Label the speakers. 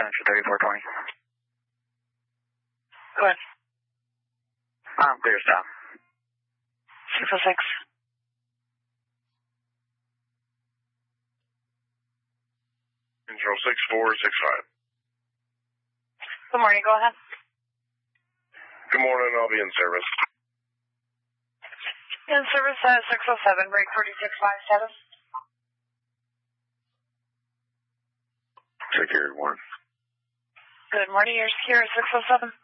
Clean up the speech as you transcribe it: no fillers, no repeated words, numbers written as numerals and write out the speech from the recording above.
Speaker 1: Center 3420.
Speaker 2: Go ahead.
Speaker 1: Clear stop.
Speaker 2: 606.
Speaker 3: Control 6465.
Speaker 2: Good morning, go ahead.
Speaker 3: Good morning, I'll be in service.
Speaker 2: In service at 607, break 4657.
Speaker 3: Secure 1.
Speaker 2: Good morning, you're secure at 607.